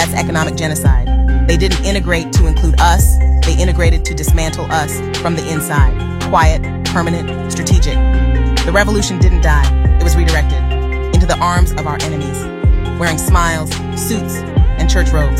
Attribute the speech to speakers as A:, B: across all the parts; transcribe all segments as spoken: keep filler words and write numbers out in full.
A: That's economic genocide. They didn't integrate to include us. They integrated to dismantle us from the inside. Quiet, permanent, strategic. The revolution didn't die. It was redirected into the arms of our enemies, wearing smiles, suits, and church robes.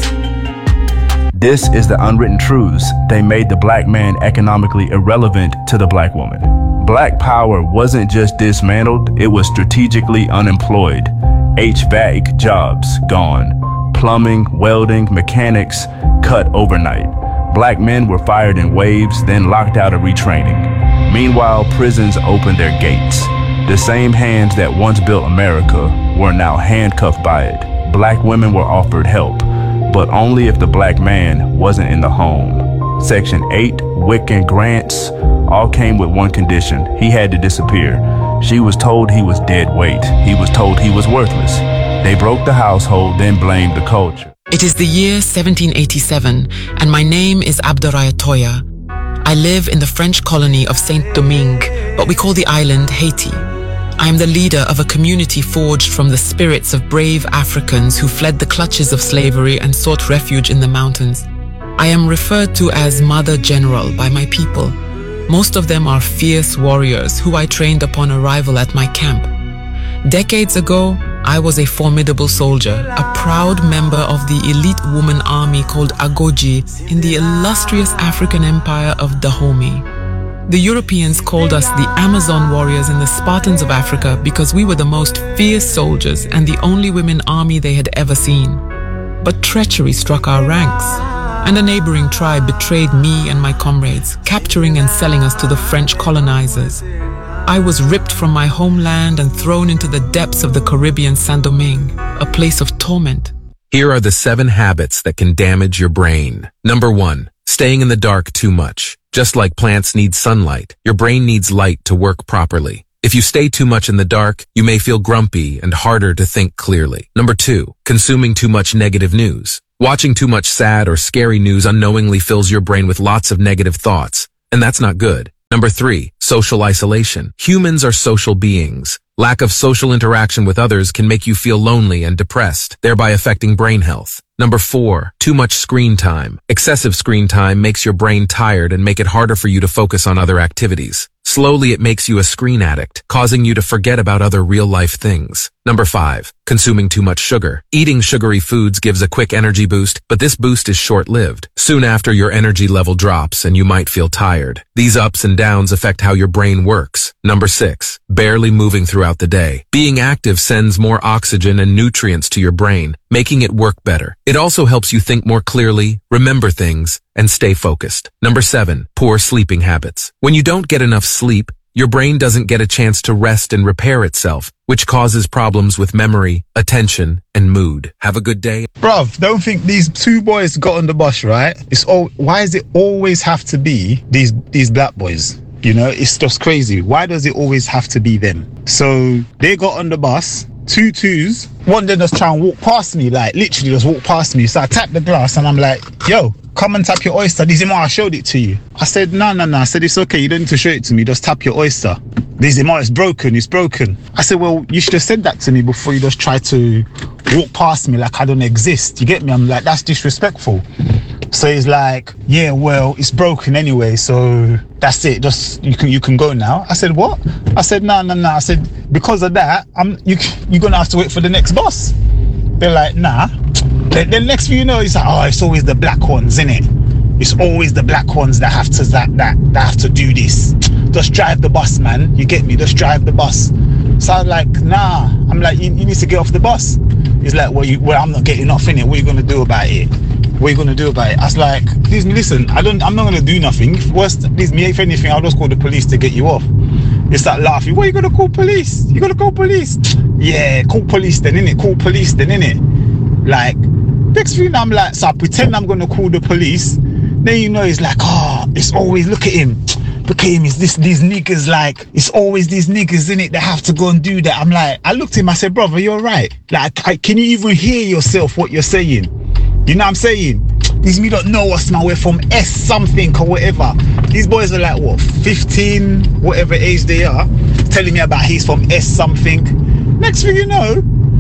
B: This is the unwritten truths. They made the black man economically irrelevant to the black woman. Black power wasn't just dismantled, it was strategically unemployed. H V A C jobs gone. Plumbing, welding, mechanics cut overnight. Black men were fired in waves, then locked out of retraining. Meanwhile, prisons opened their gates. The same hands that once built America were now handcuffed by it. Black women were offered help, but only if the black man wasn't in the home. Section eight, W I C and grants all came with one condition. He had to disappear. She was told he was dead weight. He was told he was worthless. They broke the household, then blamed the culture.
C: It is the year seventeen eighty-seven, and my name is Abdouraya Toya. I live in the French colony of Saint-Domingue, what we call the island Haiti. I am the leader of a community forged from the spirits of brave Africans who fled the clutches of slavery and sought refuge in the mountains. I am referred to as Mother General by my people. Most of them are fierce warriors who I trained upon arrival at my camp. Decades ago, I was a formidable soldier, a proud member of the elite woman army called Agoji in the illustrious African empire of Dahomey. The Europeans called us the Amazon warriors and the Spartans of Africa because we were the most fierce soldiers and the only women army they had ever seen. But treachery struck our ranks, and a neighboring tribe betrayed me and my comrades, capturing and selling us to the French colonizers. I was ripped from my homeland and thrown into the depths of the Caribbean Saint-Domingue, a place of torment.
D: Here are the seven habits that can damage your brain. Number one, staying in the dark too much. Just like plants need sunlight, your brain needs light to work properly. If you stay too much in the dark, you may feel grumpy and harder to think clearly. Number two, consuming too much negative news. Watching too much sad or scary news unknowingly fills your brain with lots of negative thoughts, and that's not good. Number three, social isolation. Humans are social beings. Lack of social interaction with others can make you feel lonely and depressed, thereby affecting brain health. Number four, too much screen time. Excessive screen time makes your brain tired and make it harder for you to focus on other activities. Slowly, it makes you a screen addict, causing you to forget about other real-life things. Number five, consuming too much sugar. Eating sugary foods gives a quick energy boost, but this boost is short-lived. Soon after, your energy level drops and you might feel tired. These ups and downs affect how your brain works. Number six, barely moving throughout the day. Being active sends more oxygen and nutrients to your brain, making it work better. It also helps you think more clearly, remember things, and stay focused. Number seven, poor sleeping habits. When you don't get enough sleep, your brain doesn't get a chance to rest and repair itself, which causes problems with memory, attention, and mood. Have a good day.
E: Bruv, don't think these two boys got on the bus, right? It's all, why does it always have to be these, these black boys? You know, it's just crazy. Why does it always have to be them? So they got on the bus, two twos. One of them just try and walk past me, like literally just walk past me. So I tap the glass and I'm like, yo, come and tap your oyster. This is I showed it to you. I said, no, no, no. I said, it's okay. You don't need to show it to me. Just tap your oyster. This is it's broken. It's broken. I said, well, you should have said that to me before you just try to walk past me like I don't exist. You get me? I'm like, that's disrespectful. So he's like, yeah, well, it's broken anyway, so that's it. Just you can you can go now. I said, what? I said, no, no, no. I said, because of that, I'm you you're gonna have to wait for the next bus. They're like, nah. Then the next thing you know, it's like, oh, it's always the black ones, innit? It's always the black ones that have to that that that have to do this. Just drive the bus, man. You get me? Just drive the bus. So I'm like, nah. I'm like, you, you need to get off the bus. He's like, well, you, well, I'm not getting off, innit? What are you gonna do about it? What are you gonna do about it? I was like, please, listen, I don't, I'm not gonna do nothing. Worst, please, me, if anything, I'll just call the police to get you off. It's like laughing. What are you gonna call police? You gonna call police? Yeah, call police then, innit? Call police then, innit? Like, next thing I'm like, so I pretend I'm gonna call the police. Then you know, it's like, oh, it's always, look at him. Look at him, it's this, these niggas, like, it's always these niggas in it that have to go and do that. I'm like, I looked at him, I said, brother, you're right. Like, I, can you even hear yourself, what you're saying? You know what I'm saying? These me don't know us, man. We're from S something or whatever. These boys are like, what, fifteen, whatever age they are, telling me about he's from S something. Next thing you know,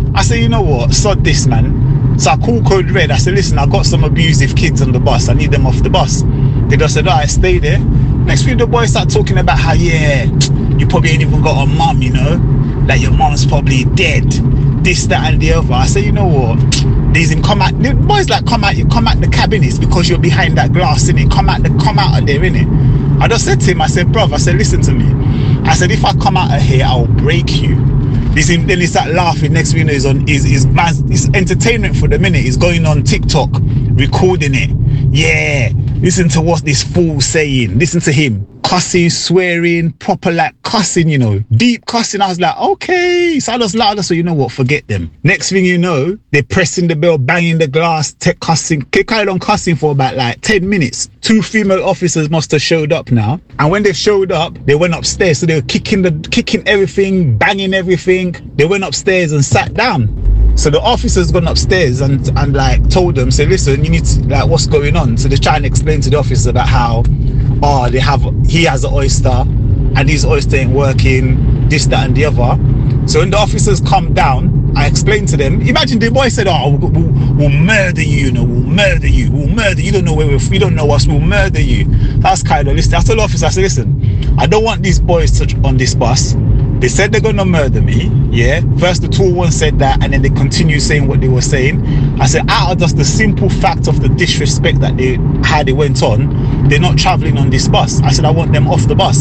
E: I said, you know what, sod this, man. So I called Code Red. I said, listen, I got some abusive kids on the bus. I need them off the bus. They just said, all right, stay there. Next week, the boys start talking about how, yeah, you probably ain't even got a mum, you know? Like, your mom's probably dead. This, that, and the other. I said, you know what? These him come out. The boys like, come out, you come out the cabinets because you're behind that glass, innit? Come out, the, come out of there, innit? I just said to him, I said, bruv, I said, listen to me. I said, if I come out of here, I'll break you. This him, then he start laughing. Next thing you know, he's on, his, his man's, his entertainment for the minute. He's going on TikTok, recording it. Yeah, listen to what this fool's saying. Listen to him. Cussing, swearing, proper like cussing, you know, deep cussing. I was like, okay. So I just loud, so you know what, forget them. Next thing you know, they're pressing the bell, banging the glass, tech cussing. They carried on cussing for about like ten minutes. Two female officers must have showed up now. And when they showed up, they went upstairs. So they were kicking the kicking everything, banging everything. They went upstairs and sat down. So the officers gone upstairs and, and like told them, say, listen, you need to, like, what's going on? So they try and explain to the officer about how, oh, they have, he has an oyster and his oyster ain't working, this, that, and the other. So when the officers come down, I explained to them, imagine the boy said, oh, we'll, we'll, we'll murder you, you know, we'll murder you, we'll murder you, you don't know where we're, you don't know us, we'll murder you. That's kind of, listen, I told the officer, I said, listen, I don't want these boys to, on this bus. They said they're gonna murder me, yeah? First the tall one said that, and then they continue saying what they were saying. I said, out of just the simple fact of the disrespect that they how they went on, they're not traveling on this bus. I said, I want them off the bus.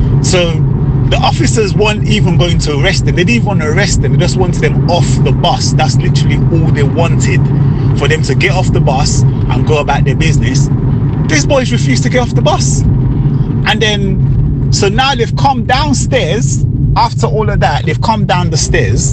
E: So the officers weren't even going to arrest them. They didn't even want to arrest them. They just wanted them off the bus. That's literally all they wanted, for them to get off the bus and go about their business. These boys refused to get off the bus. And then, so now they've come downstairs. After all of that, they've come down the stairs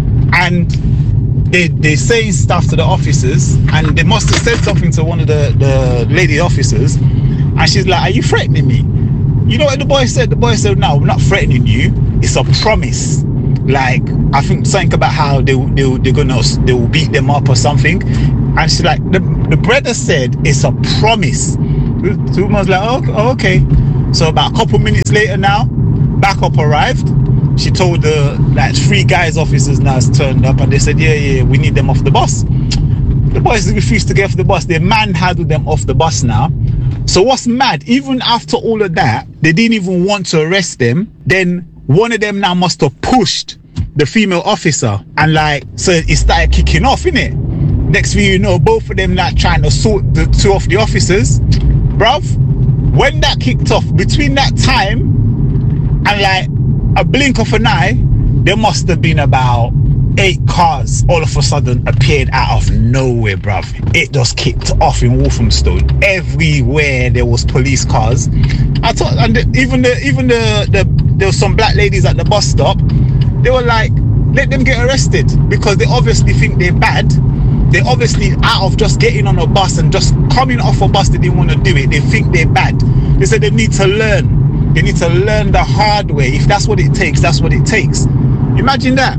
E: and they, they're saying stuff to the officers, and they must have said something to one of the, the lady officers, and she's like, are you threatening me? You know what the boy said? The boy said, no, we're not threatening you. It's a promise. Like, I think something about how they, they, they're gonna, they will beat them up or something. And she's like, the, the brother said, it's a promise. The woman's like, oh, okay. So about a couple minutes later now, backup arrived. She told the like three guys officers now has turned up, and they said, yeah, yeah, we need them off the bus. The boys refused to get off the bus. They manhandled them off the bus now. So what's mad, even after all of that, they didn't even want to arrest them. Then one of them now must have pushed the female officer, and like, so it started kicking off, innit? Next thing you know, both of them like trying to sort the two of the officers. Bruv, when that kicked off, between that time and like a blink of an eye, there must have been about eight cars all of a sudden appeared out of nowhere, bruv. It just kicked off in Walthamstow. Everywhere there was police cars. I thought, and the, even the even the, the there was some black ladies at the bus stop. They were like, let them get arrested, because they obviously think they're bad. They obviously, out of just getting on a bus and just coming off a bus, they didn't want to do it. They think they're bad. They said they need to learn. They need to learn the hard way. If that's what it takes, that's what it takes. Imagine that.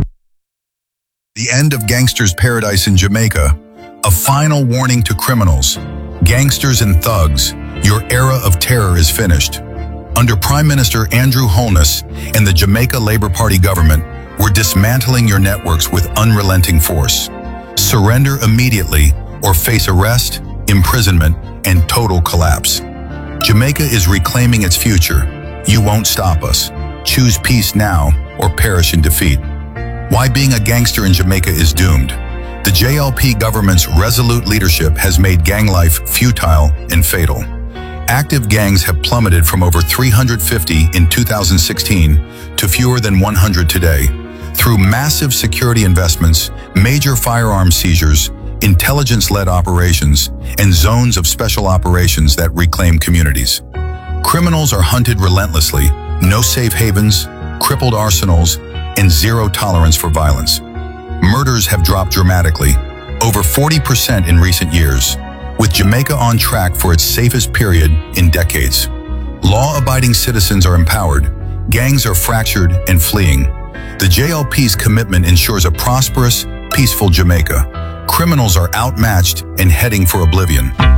F: The end of Gangster's Paradise in Jamaica. A final warning to criminals. Gangsters and thugs, your era of terror is finished. Under Prime Minister Andrew Holness and the Jamaica Labour Party government, we're dismantling your networks with unrelenting force. Surrender immediately or face arrest, imprisonment, and total collapse. Jamaica is reclaiming its future. You won't stop us. Choose peace now or perish in defeat. Why being a gangster in Jamaica is doomed. The J L P government's resolute leadership has made gang life futile and fatal. Active gangs have plummeted from over three hundred fifty in two thousand sixteen to fewer than one hundred today. Through massive security investments, major firearm seizures, intelligence-led operations, and zones of special operations that reclaim communities. Criminals are hunted relentlessly, no safe havens, crippled arsenals, and zero tolerance for violence. Murders have dropped dramatically, over forty percent in recent years, with Jamaica on track for its safest period in decades. Law-abiding citizens are empowered, gangs are fractured and fleeing. The J L P's commitment ensures a prosperous, peaceful Jamaica. Criminals are outmatched and heading for oblivion.